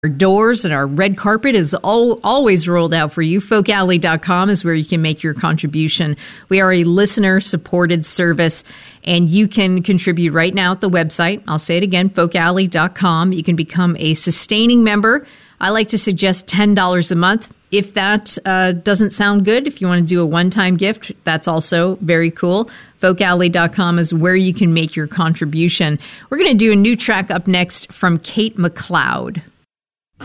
Our doors and our red carpet is always rolled out for you. FolkAlley.com is where you can make your contribution. We are a listener-supported service, and you can contribute right now at the website. I'll say it again, FolkAlley.com. You can become a sustaining member. I like to suggest $10 a month. If that doesn't sound good, if you want to do a one-time gift, that's also very cool. FolkAlley.com is where you can make your contribution. We're going to do a new track up next from Kate McLeod.